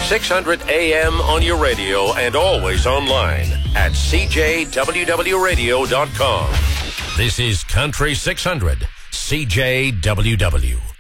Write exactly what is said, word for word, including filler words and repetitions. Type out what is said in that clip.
six hundred A M on your radio and always online at C J W W radio dot com. This is Country six hundred, C J W W.